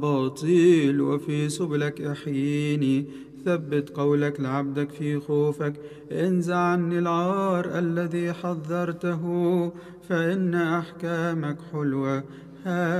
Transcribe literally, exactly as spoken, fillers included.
باطل وفي سبلك أحييني. ثبت قولك لعبدك في خوفك. انزع عني العار الذي حذرته، فإن أحكامك حلوة.